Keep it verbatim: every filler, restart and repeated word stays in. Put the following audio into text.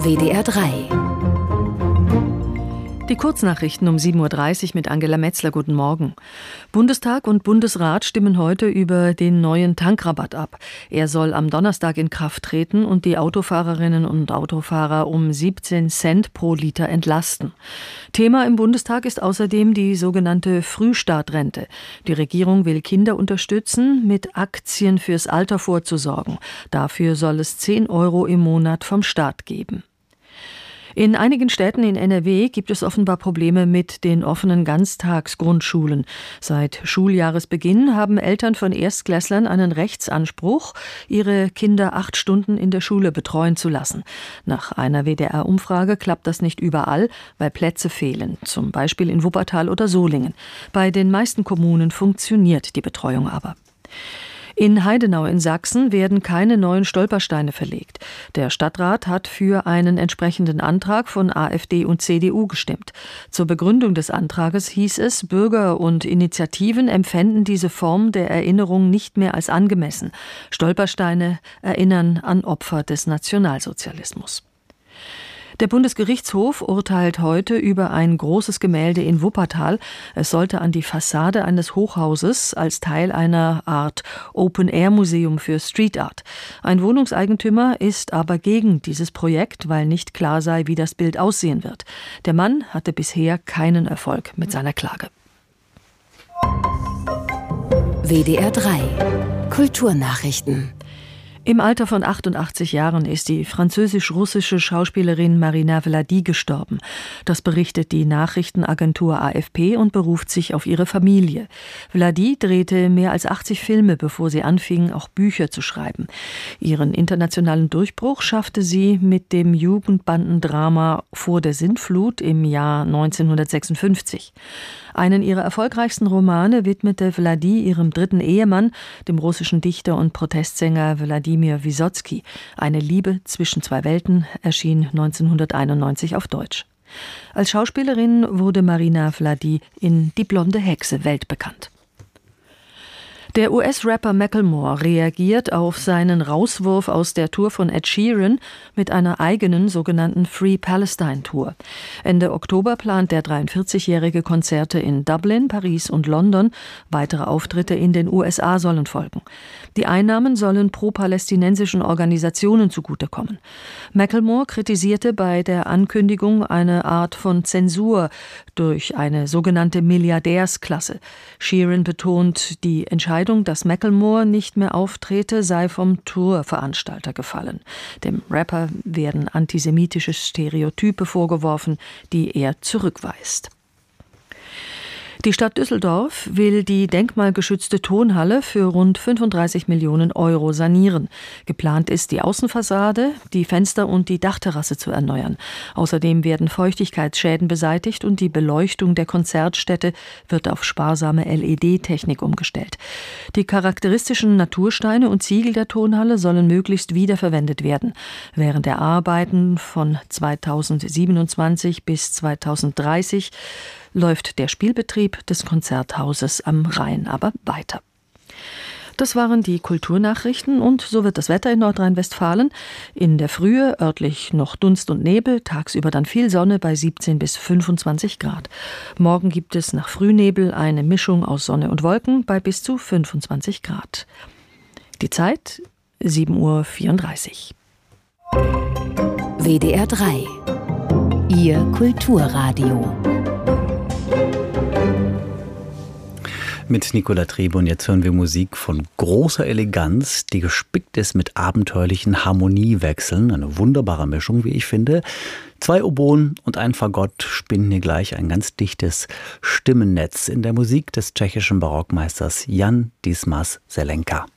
W D R drei. Die Kurznachrichten um sieben Uhr dreißig mit Angela Metzler. Guten Morgen. Bundestag und Bundesrat stimmen heute über den neuen Tankrabatt ab. Er soll am Donnerstag in Kraft treten und die Autofahrerinnen und Autofahrer um siebzehn Cent pro Liter entlasten. Thema im Bundestag ist außerdem die sogenannte Frühstartrente. Die Regierung will Kinder unterstützen, mit Aktien fürs Alter vorzusorgen. Dafür soll es zehn Euro im Monat vom Staat geben. In einigen Städten in N R W gibt es offenbar Probleme mit den offenen Ganztagsgrundschulen. Seit Schuljahresbeginn haben Eltern von Erstklässlern einen Rechtsanspruch, ihre Kinder acht Stunden in der Schule betreuen zu lassen. Nach einer W D R-Umfrage klappt das nicht überall, weil Plätze fehlen, zum Beispiel in Wuppertal oder Solingen. Bei den meisten Kommunen funktioniert die Betreuung aber. In Heidenau in Sachsen werden keine neuen Stolpersteine verlegt. Der Stadtrat hat für einen entsprechenden Antrag von AfD und C D U gestimmt. Zur Begründung des Antrages hieß es, Bürger und Initiativen empfänden diese Form der Erinnerung nicht mehr als angemessen. Stolpersteine erinnern an Opfer des Nationalsozialismus. Der Bundesgerichtshof urteilt heute über ein großes Gemälde in Wuppertal. Es sollte an die Fassade eines Hochhauses als Teil einer Art Open-Air-Museum für Street Art. Ein Wohnungseigentümer ist aber gegen dieses Projekt, weil nicht klar sei, wie das Bild aussehen wird. Der Mann hatte bisher keinen Erfolg mit seiner Klage. W D R drei. Kulturnachrichten. Im Alter von achtundachtzig Jahren ist die französisch-russische Schauspielerin Marina Vladi gestorben. Das berichtet die Nachrichtenagentur A F P und beruft sich auf ihre Familie. Vladi drehte mehr als achtzig Filme, bevor sie anfing, auch Bücher zu schreiben. Ihren internationalen Durchbruch schaffte sie mit dem Jugendbandendrama Vor der Sintflut im Jahr neunzehnhundertsechsundfünfzig. Einen ihrer erfolgreichsten Romane widmete Vladi ihrem dritten Ehemann, dem russischen Dichter und Protestsänger Wladimir Wysotsky. Eine Liebe zwischen zwei Welten erschien neunzehnhunderteinundneunzig auf Deutsch. Als Schauspielerin wurde Marina Vladi in Die blonde Hexe weltbekannt. Der U S-Rapper Macklemore reagiert auf seinen Rauswurf aus der Tour von Ed Sheeran mit einer eigenen sogenannten Free Palestine Tour. Ende Oktober plant der dreiundvierzigjährige Konzerte in Dublin, Paris und London. Weitere Auftritte in den U S A sollen folgen. Die Einnahmen sollen pro-palästinensischen Organisationen zugutekommen. Macklemore kritisierte bei der Ankündigung eine Art von Zensur durch eine sogenannte Milliardärsklasse. Sheeran betont, die Entscheidung, dass Macklemore nicht mehr auftrete, sei vom Tourveranstalter gefallen. Dem Rapper werden antisemitische Stereotype vorgeworfen, die er zurückweist. Die Stadt Düsseldorf will die denkmalgeschützte Tonhalle für rund fünfunddreißig Millionen Euro sanieren. Geplant ist, die Außenfassade, die Fenster und die Dachterrasse zu erneuern. Außerdem werden Feuchtigkeitsschäden beseitigt und die Beleuchtung der Konzertstätte wird auf sparsame L E D-Technik umgestellt. Die charakteristischen Natursteine und Ziegel der Tonhalle sollen möglichst wiederverwendet werden. Während der Arbeiten von zweitausendsiebenundzwanzig bis zweitausenddreißig läuft der Spielbetrieb des Konzerthauses am Rhein aber weiter. Das waren die Kulturnachrichten und so wird das Wetter in Nordrhein-Westfalen. In der Frühe örtlich noch Dunst und Nebel, tagsüber dann viel Sonne bei siebzehn bis fünfundzwanzig Grad. Morgen gibt es nach Frühnebel eine Mischung aus Sonne und Wolken bei bis zu fünfundzwanzig Grad. Die Zeit sieben Uhr vierunddreißig. W D R drei. Ihr Kulturradio. Mit Nicola Trebe und jetzt hören wir Musik von großer Eleganz, die gespickt ist mit abenteuerlichen Harmoniewechseln. Eine wunderbare Mischung, wie ich finde. Zwei Oboen und ein Fagott spinnen hier gleich ein ganz dichtes Stimmennetz in der Musik des tschechischen Barockmeisters Jan Dismas Zelenka.